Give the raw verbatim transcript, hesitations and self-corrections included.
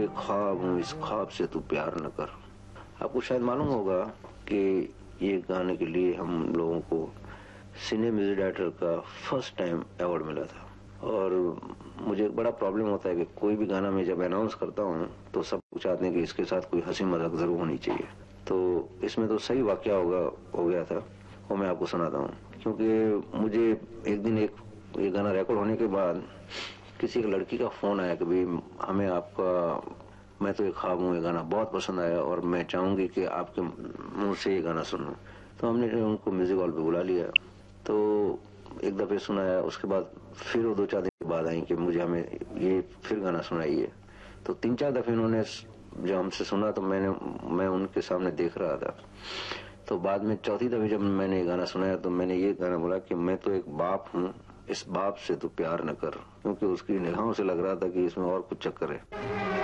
एक ख्वाब हूँ, इस ख्वाब से तू प्यार न कर। आपको शायद मालूम होगा कि ये गाने के लिए हम लोगों को सिने म्यूजिक डायरेक्टर का फर्स्ट टाइम अवार्ड मिला था। और मुझे एक बड़ा प्रॉब्लम होता है कि कोई भी गाना मैं जब अनाउंस करता हूँ तो सब चाहते हैं कि इसके साथ कोई हंसी मजाक जरूर होनी चाहिए। तो इसमें तो सही वाकया होगा हो गया था, वो मैं आपको सुनाता हूँ। क्योंकि मुझे एक दिन एक ये गाना रिकॉर्ड होने के बाद किसी एक लड़की का फोन आया कि भाई हमें आपका मैं तो एक ख्वाब हूँ ये गाना बहुत पसंद आया और मैं चाहूंगी कि आपके मुंह से ये गाना सुनूं। तो हमने उनको म्यूजिक हॉल पे बुला लिया, तो एक दफे सुनाया, उसके बाद फिर वो दो चार दिन के बाद आई कि मुझे हमें ये फिर गाना सुनाइए। तो तीन चार दफे उन्होंने जब हमसे सुना तो मैंने मैं उनके सामने देख रहा था। तो बाद में चौथी दफे जब मैंने ये गाना सुनाया तो मैंने ये गाना बोला कि मैं तो एक बाप हूँ, इस बाप से तू प्यार न कर, क्योंकि उसकी निगाहों से लग रहा था कि इसमें और कुछ चक्कर है।